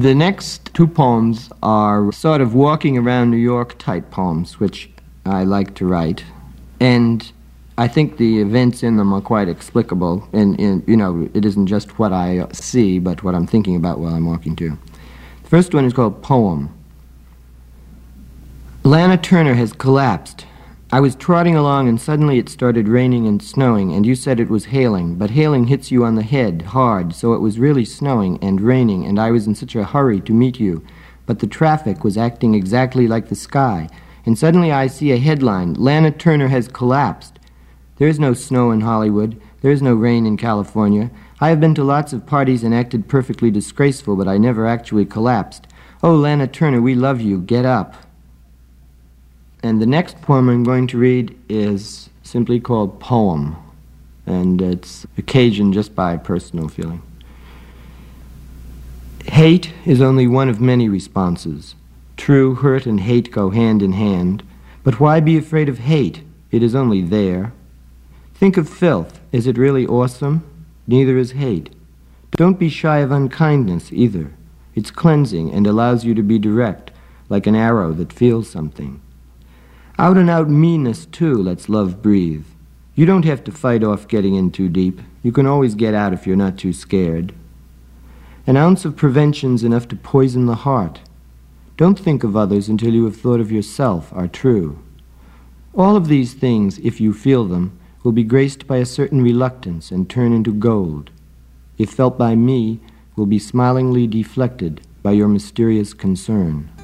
The next two poems are sort of walking around New York type poems, which I like to write. And I think the events in them are quite explicable. And it isn't just what I see, but what I'm thinking about while I'm walking too. The first one is called Poem. Lana Turner has collapsed. I was trotting along and suddenly it started raining and snowing, and you said it was hailing, but hailing hits you on the head hard, so it was really snowing and raining, and I was in such a hurry to meet you. But the traffic was acting exactly like the sky, and suddenly I see a headline, Lana Turner has collapsed. There is no snow in Hollywood. There is no rain in California. I have been to lots of parties and acted perfectly disgraceful, but I never actually collapsed. Oh, Lana Turner, we love you. Get up. And the next poem I'm going to read is simply called Poem, and it's occasioned just by personal feeling. Hate is only one of many responses. True, hurt and hate go hand in hand, but why be afraid of hate? It is only there. Think of filth. Is it really awesome? Neither is hate. Don't be shy of unkindness either. It's cleansing and allows you to be direct, like an arrow that feels something. Out-and-out meanness, too, lets love breathe. You don't have to fight off getting in too deep. You can always get out if you're not too scared. An ounce of prevention's enough to poison the heart. Don't think of others until you have thought of yourself are true. All of these things, if you feel them, will be graced by a certain reluctance and turn into gold. If felt by me, will be smilingly deflected by your mysterious concern.